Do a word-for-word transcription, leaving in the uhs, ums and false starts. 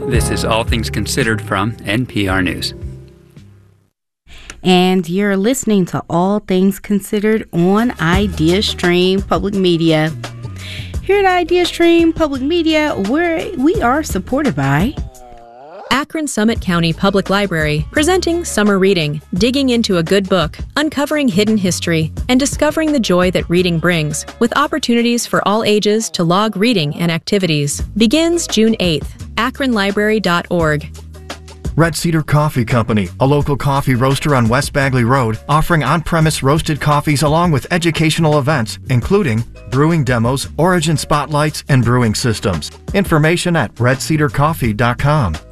This is All Things Considered from N P R News. And you're listening to All Things Considered on IdeaStream Public Media. Here at IdeaStream Public Media, where we are supported by Akron Summit County Public Library, presenting Summer Reading, digging into a good book, uncovering hidden history, and discovering the joy that reading brings, with opportunities for all ages to log reading and activities. Begins June eighth. akron library dot org. Red Cedar Coffee Company, a local coffee roaster on West Bagley Road, offering on-premise roasted coffees along with educational events, including brewing demos, origin spotlights, and brewing systems. Information at red cedar coffee dot com.